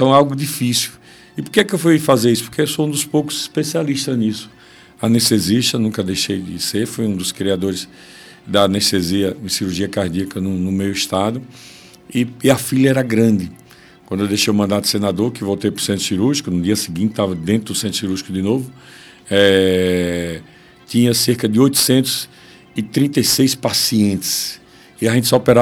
Então é algo difícil. E por que é que eu fui fazer isso? Porque eu sou um dos poucos especialistas nisso. Anestesista, nunca deixei de ser, fui um dos criadores da anestesia em cirurgia cardíaca no meu estado. E a filha era grande. Quando eu deixei o mandato de senador, que voltei para o centro cirúrgico, no dia seguinte estava dentro do centro cirúrgico de novo, tinha cerca de 836 pacientes. E a gente só operava